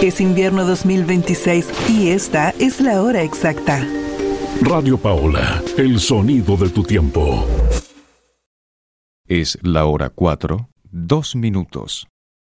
Es invierno 2026 y esta es la hora exacta. Radio Paola, el sonido de tu tiempo. Es la hora 4, 2 minutos.